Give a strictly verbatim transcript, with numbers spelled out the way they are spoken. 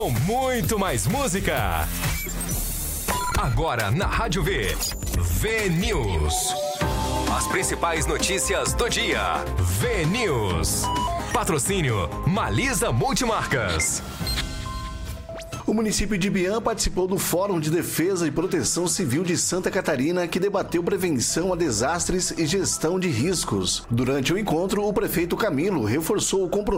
Muito mais música. Agora na Rádio V. V News. As principais notícias do dia. V News. Patrocínio Malisa Multimarcas. O município de Ibiam participou do Fórum de Defesa e Proteção Civil de Santa Catarina, que debateu prevenção a desastres e gestão de riscos. Durante o encontro, o prefeito Camilo reforçou o compromisso